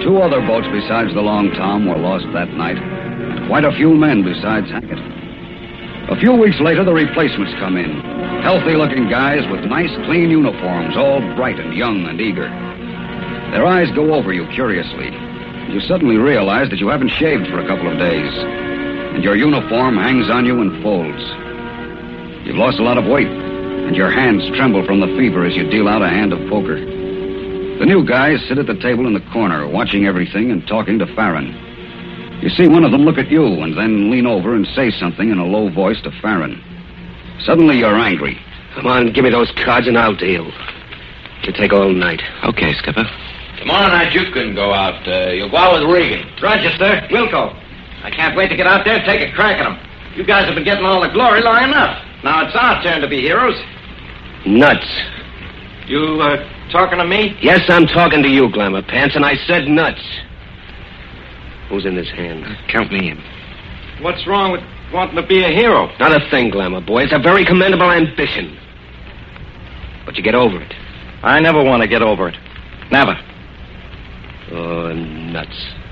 2 other boats besides the Long Tom were lost that night, and quite a few men besides Hackett. A few weeks later, the replacements come in. Healthy-looking guys with nice, clean uniforms, all bright and young and eager. Their eyes go over you curiously. You suddenly realize that you haven't shaved for a couple of days, and your uniform hangs on you in folds. You've lost a lot of weight, and your hands tremble from the fever as you deal out a hand of poker. The new guys sit at the table in the corner, watching everything and talking to Farron. You see one of them look at you and then lean over and say something in a low voice to Farron. Suddenly you're angry. Come on, give me those cards and I'll deal. It'll take all night. Okay, Skipper. Tomorrow night you can go out. You'll go out with Regan. Rochester, Wilco. I can't wait to get out there and take a crack at them. You guys have been getting all the glory long enough. Now it's our turn to be heroes. Nuts. You, talking to me? Yes, I'm talking to you, Glamour Pants, and I said nuts. Who's in this hand? Count me in. What's wrong with wanting to be a hero? Not a thing, Glamour boy. It's a very commendable ambition. But you get over it. I never want to get over it. Never. Oh, nuts.